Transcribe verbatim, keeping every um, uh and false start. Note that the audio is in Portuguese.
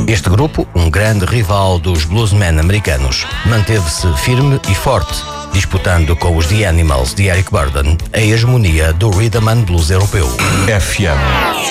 Este grupo, um grande rival dos bluesmen americanos, manteve-se firme e forte, disputando com os The Animals de Eric Burdon a hegemonia do rhythm and blues europeu. F M.